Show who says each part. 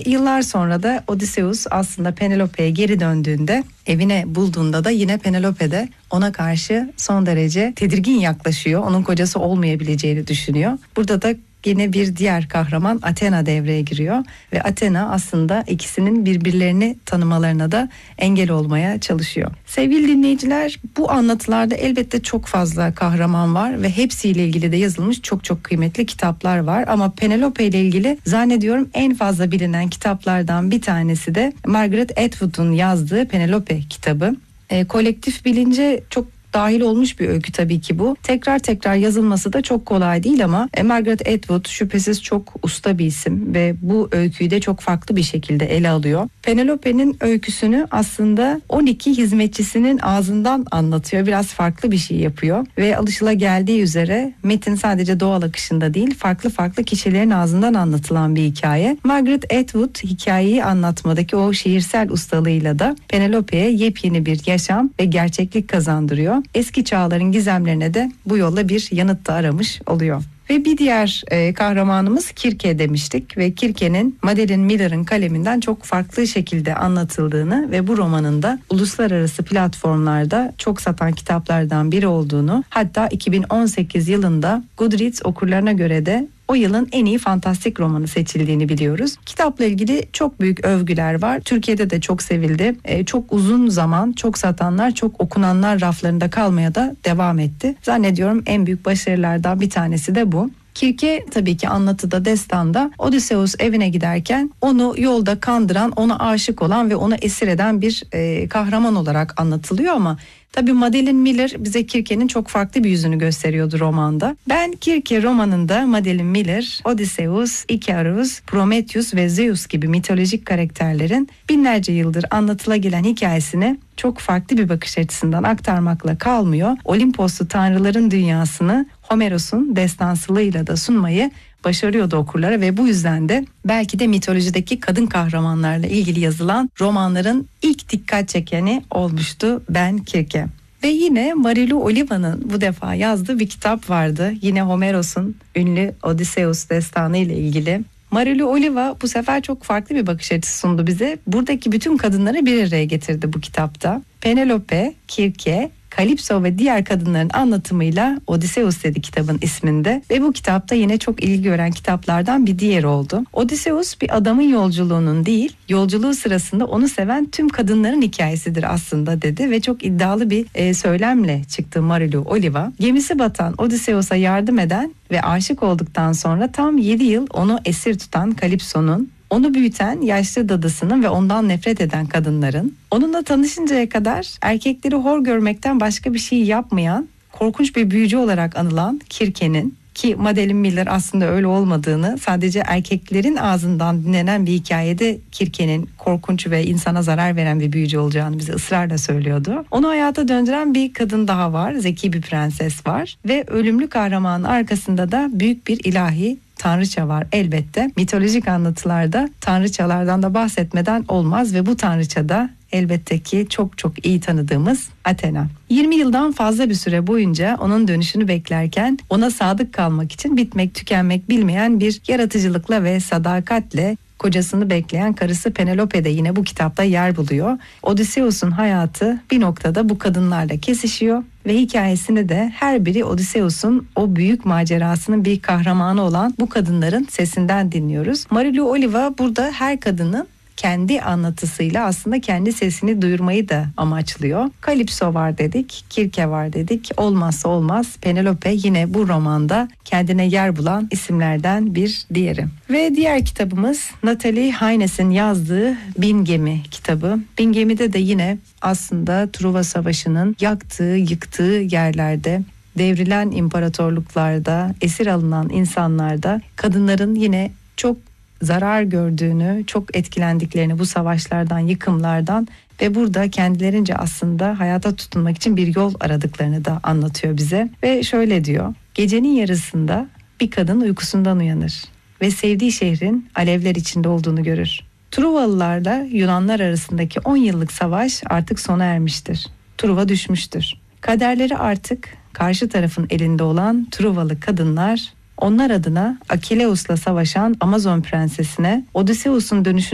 Speaker 1: yıllar sonra da Odysseus aslında Penelope'ye geri döndüğünde, evine bulduğunda da yine Penelope de ona karşı son derece tedirgin yaklaşıyor. Onun kocası olmayabileceğini düşünüyor. Burada da yine bir diğer kahraman Athena devreye giriyor ve Athena aslında ikisinin birbirlerini tanımalarına da engel olmaya çalışıyor. Sevgili dinleyiciler, bu anlatılarda elbette çok fazla kahraman var ve hepsiyle ilgili de yazılmış çok çok kıymetli kitaplar var, ama Penelope ile ilgili zannediyorum en fazla bilinen kitaplardan bir tanesi de Margaret Atwood'un yazdığı Penelope kitabı. Kolektif bilince çok dahil olmuş bir öykü tabii ki bu. Tekrar tekrar yazılması da çok kolay değil, ama Margaret Atwood şüphesiz çok usta bir isim ve bu öyküyü de çok farklı bir şekilde ele alıyor. Penelope'nin öyküsünü aslında 12 hizmetçisinin ağzından anlatıyor. Biraz farklı bir şey yapıyor ve alışılageldiği üzere metin sadece doğal akışında değil, farklı farklı kişilerin ağzından anlatılan bir hikaye. Margaret Atwood hikayeyi anlatmadaki o şiirsel ustalığıyla da Penelope'ye yepyeni bir yaşam ve gerçeklik kazandırıyor. Eski çağların gizemlerine de bu yolla bir yanıt da aramış oluyor. Ve bir diğer kahramanımız Kirke demiştik ve Kirke'nin Madeline Miller'ın kaleminden çok farklı şekilde anlatıldığını ve bu romanın da uluslararası platformlarda çok satan kitaplardan biri olduğunu, hatta 2018 yılında Goodreads okurlarına göre de o yılın en iyi fantastik romanı seçildiğini biliyoruz. Kitapla ilgili çok büyük övgüler var. Türkiye'de de çok sevildi. Çok uzun zaman çok satanlar, çok okunanlar raflarında kalmaya da devam etti. Zannediyorum en büyük başarılardan bir tanesi de bu. Kirke tabii ki anlatıda, destanda Odysseus evine giderken onu yolda kandıran, ona aşık olan ve onu esir eden bir kahraman olarak anlatılıyor, ama tabii Madeline Miller bize Kirke'nin çok farklı bir yüzünü gösteriyordu romanda. Ben Kirke romanında Madeline Miller, Odysseus, Ikarus, Prometheus ve Zeus gibi mitolojik karakterlerin binlerce yıldır anlatıla gelen hikayesini çok farklı bir bakış açısından aktarmakla kalmıyor. Olimposlu tanrıların dünyasını Homeros'un destansılığıyla da sunmayı başarıyordu okurlara ve bu yüzden de belki de mitolojideki kadın kahramanlarla ilgili yazılan romanların ilk dikkat çekeni olmuştu Ben Kirke. Ve yine Marilu Oliva'nın bu defa yazdığı bir kitap vardı. Yine Homeros'un ünlü Odysseus destanı ile ilgili. Marilu Oliva bu sefer çok farklı bir bakış açısı sundu bize. Buradaki bütün kadınları bir araya getirdi bu kitapta. Penelope, Kirke, Kalipso ve diğer kadınların anlatımıyla Odysseus dedi kitabın isminde ve bu kitapta yine çok ilgi gören kitaplardan bir diğeri oldu. Odysseus bir adamın yolculuğunun değil, yolculuğu sırasında onu seven tüm kadınların hikayesidir aslında dedi ve çok iddialı bir söylemle çıktı Marilu Oliva. Gemisi batan Odysseus'a yardım eden ve aşık olduktan sonra tam 7 yıl onu esir tutan Kalipso'nun, onu büyüten yaşlı dadısının ve ondan nefret eden kadınların, onunla tanışıncaya kadar erkekleri hor görmekten başka bir şey yapmayan, korkunç bir büyücü olarak anılan Kirke'nin, ki Madeline Miller aslında öyle olmadığını, sadece erkeklerin ağzından dinlenen bir hikayede Kirke'nin korkunç ve insana zarar veren bir büyücü olacağını bize ısrarla söylüyordu. Onu hayata döndüren bir kadın daha var, zeki bir prenses var ve ölümlü kahramanın arkasında da büyük bir ilahi tanrıça var elbette. Mitolojik anlatılarda tanrıçalardan da bahsetmeden olmaz ve bu tanrıça da elbette ki çok çok iyi tanıdığımız Athena. 20 yıldan fazla bir süre boyunca onun dönüşünü beklerken ona sadık kalmak için bitmek tükenmek bilmeyen bir yaratıcılıkla ve sadakatle kocasını bekleyen karısı Penelope de yine bu kitapta yer buluyor. Odysseus'un hayatı bir noktada bu kadınlarla kesişiyor ve hikayesini de her biri Odysseus'un o büyük macerasının bir kahramanı olan bu kadınların sesinden dinliyoruz. Marilu Oliva burada her kadının kendi anlatısıyla aslında kendi sesini duyurmayı da amaçlıyor. Kalipso var dedik, Kirke var dedik. Olmazsa olmaz Penelope yine bu romanda kendine yer bulan isimlerden bir diğeri. Ve diğer kitabımız Natalie Haynes'in yazdığı Bin Gemi kitabı. Bin Gemi'de de yine aslında Truva Savaşı'nın yaktığı, yıktığı yerlerde, devrilen imparatorluklarda, esir alınan insanlarda kadınların yine çok zarar gördüğünü, çok etkilendiklerini bu savaşlardan, yıkımlardan ve burada kendilerince aslında hayata tutunmak için bir yol aradıklarını da anlatıyor bize. Ve şöyle diyor: gecenin yarısında bir kadın uykusundan uyanır ve sevdiği şehrin alevler içinde olduğunu görür. Truvalılarla Yunanlar arasındaki 10 yıllık savaş artık sona ermiştir. Truva düşmüştür. Kaderleri artık karşı tarafın elinde olan Truvalı kadınlar, onlar adına Akileus'la savaşan Amazon prensesine Odysseus'un dönüşünü